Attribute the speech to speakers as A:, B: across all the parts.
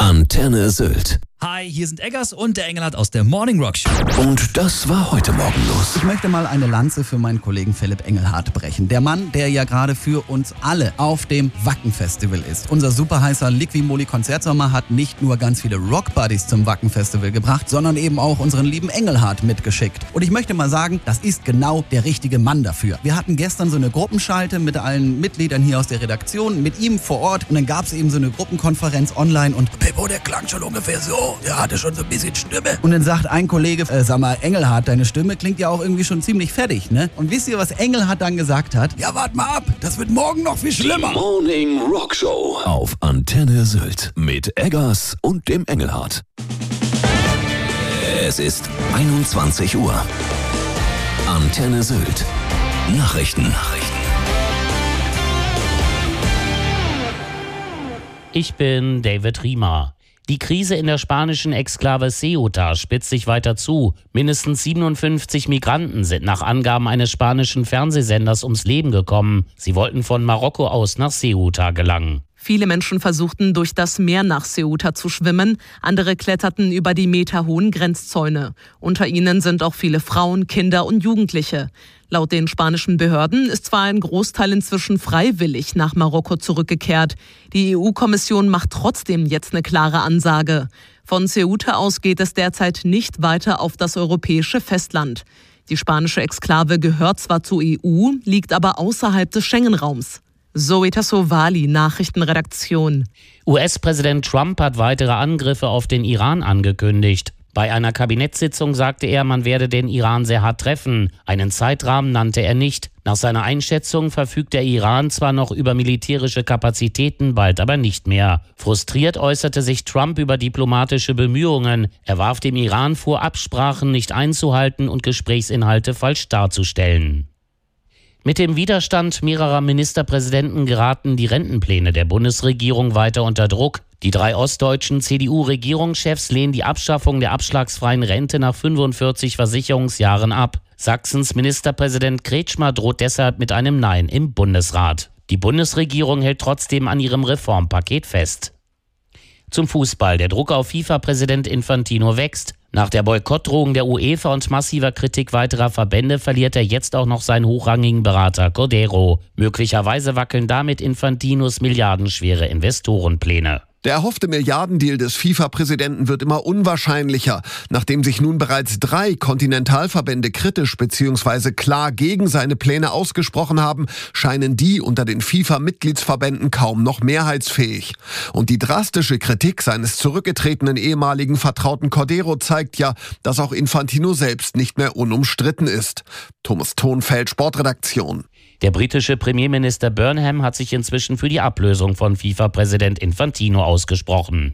A: Antenne Sylt.
B: Hi, hier sind Eggers und der Engelhardt aus der Morning Rock Show.
A: Und das war heute Morgen los.
C: Ich möchte mal eine Lanze für meinen Kollegen Philipp Engelhardt brechen. Der Mann, der ja gerade für uns alle auf dem Wacken-Festival ist. Unser super heißer Liqui-Moly-Konzertsommer hat nicht nur ganz viele Rock-Buddies zum Wacken-Festival gebracht, sondern eben auch unseren lieben Engelhardt mitgeschickt. Und ich möchte mal sagen, das ist genau der richtige Mann dafür. Wir hatten gestern so eine Gruppenschalte mit allen Mitgliedern hier aus der Redaktion, mit ihm vor Ort. Und dann gab es eben so eine Gruppenkonferenz online und Pippo, der klang schon ungefähr so. Der hatte schon so ein bisschen Stimme. Und dann sagt ein Kollege, sag mal, Engelhardt, deine Stimme klingt ja auch irgendwie schon ziemlich fertig, ne? Und wisst ihr, was Engelhardt dann gesagt hat? Ja, wart mal ab, das wird morgen noch viel schlimmer.
A: Die Morning Rock Show auf Antenne Sylt mit Eggers und dem Engelhardt. Es ist 21 Uhr. Antenne Sylt. Nachrichten.
D: Ich bin David Riemer. Die Krise in der spanischen Exklave Ceuta spitzt sich weiter zu. Mindestens 57 Migranten sind nach Angaben eines spanischen Fernsehsenders ums Leben gekommen. Sie wollten von Marokko aus nach Ceuta gelangen.
E: Viele Menschen versuchten, durch das Meer nach Ceuta zu schwimmen. Andere kletterten über die meterhohen Grenzzäune. Unter ihnen sind auch viele Frauen, Kinder und Jugendliche. Laut den spanischen Behörden ist zwar ein Großteil inzwischen freiwillig nach Marokko zurückgekehrt. Die EU-Kommission macht trotzdem jetzt eine klare Ansage. Von Ceuta aus geht es derzeit nicht weiter auf das europäische Festland. Die spanische Exklave gehört zwar zur EU, liegt aber außerhalb des Schengen-Raums. Zoe Tassovali, Nachrichtenredaktion.
D: US-Präsident Trump hat weitere Angriffe auf den Iran angekündigt. Bei einer Kabinettssitzung sagte er, man werde den Iran sehr hart treffen. Einen Zeitrahmen nannte er nicht. Nach seiner Einschätzung verfügt der Iran zwar noch über militärische Kapazitäten, bald aber nicht mehr. Frustriert äußerte sich Trump über diplomatische Bemühungen. Er warf dem Iran vor, Absprachen nicht einzuhalten und Gesprächsinhalte falsch darzustellen. Mit dem Widerstand mehrerer Ministerpräsidenten geraten die Rentenpläne der Bundesregierung weiter unter Druck. Die 3 ostdeutschen CDU-Regierungschefs lehnen die Abschaffung der abschlagsfreien Rente nach 45 Versicherungsjahren ab. Sachsens Ministerpräsident Kretschmer droht deshalb mit einem Nein im Bundesrat. Die Bundesregierung hält trotzdem an ihrem Reformpaket fest. Zum Fußball. Der Druck auf FIFA-Präsident Infantino wächst. Nach der Boykottdrohung der UEFA und massiver Kritik weiterer Verbände verliert er jetzt auch noch seinen hochrangigen Berater Cordero. Möglicherweise wackeln damit Infantinos milliardenschwere Investorenpläne.
F: Der erhoffte Milliardendeal des FIFA-Präsidenten wird immer unwahrscheinlicher. Nachdem sich nun bereits 3 Kontinentalverbände kritisch bzw. klar gegen seine Pläne ausgesprochen haben, scheinen die unter den FIFA-Mitgliedsverbänden kaum noch mehrheitsfähig. Und die drastische Kritik seines zurückgetretenen ehemaligen Vertrauten Cordero zeigt ja, dass auch Infantino selbst nicht mehr unumstritten ist. Thomas Thonfeld, Sportredaktion.
D: Der britische Premierminister Burnham hat sich inzwischen für die Ablösung von FIFA-Präsident Infantino ausgesprochen.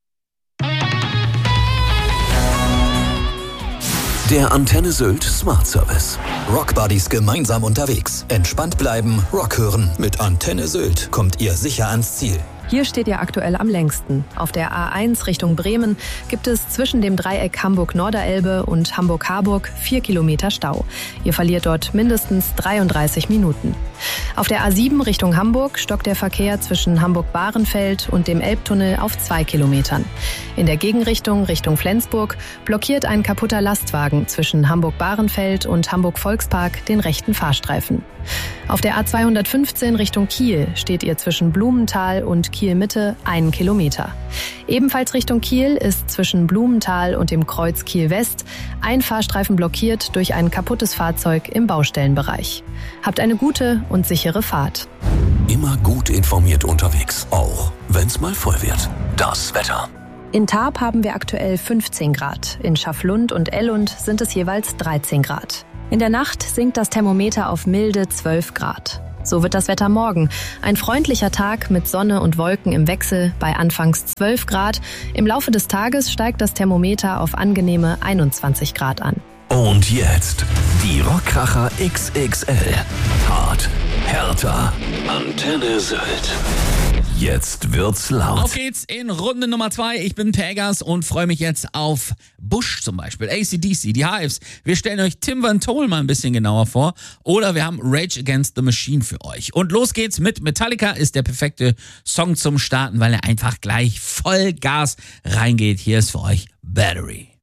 A: Der Antenne Sylt Smart Service. Rockbuddies gemeinsam unterwegs. Entspannt bleiben, Rock hören. Mit Antenne Sylt kommt ihr sicher ans Ziel.
G: Hier steht ihr aktuell am längsten. Auf der A1 Richtung Bremen gibt es zwischen dem Dreieck Hamburg-Norderelbe und Hamburg-Harburg 4 Kilometer Stau. Ihr verliert dort mindestens 33 Minuten. Auf der A7 Richtung Hamburg stockt der Verkehr zwischen Hamburg-Bahrenfeld und dem Elbtunnel auf 2 Kilometern. In der Gegenrichtung Richtung Flensburg blockiert ein kaputter Lastwagen zwischen Hamburg-Bahrenfeld und Hamburg-Volkspark den rechten Fahrstreifen. Auf der A215 Richtung Kiel steht ihr zwischen Blumenthal und Kiel-Mitte 1 Kilometer. Ebenfalls Richtung Kiel ist zwischen Blumenthal und dem Kreuz Kiel-West ein Fahrstreifen blockiert durch ein kaputtes Fahrzeug im Baustellenbereich. Habt eine gute und sichere Fahrt.
A: Immer gut informiert unterwegs, auch wenn's mal voll wird. Das Wetter.
G: In Tarp haben wir aktuell 15 Grad. In Schaflund und Ellund sind es jeweils 13 Grad. In der Nacht sinkt das Thermometer auf milde 12 Grad. So wird das Wetter morgen. Ein freundlicher Tag mit Sonne und Wolken im Wechsel bei anfangs 12 Grad. Im Laufe des Tages steigt das Thermometer auf angenehme 21 Grad an.
A: Und jetzt die Rockkracher XXL. Hart, härter, Antenne Sylt. Jetzt wird's laut.
B: Auf geht's in Runde Nummer 2. Ich bin Pegas und freue mich jetzt auf Bush zum Beispiel, AC/DC, die Hives. Wir stellen euch Tim Van Tol mal ein bisschen genauer vor. Oder wir haben Rage Against the Machine für euch. Und los geht's mit Metallica. Ist der perfekte Song zum Starten, weil er einfach gleich voll Gas reingeht. Hier ist für euch Battery.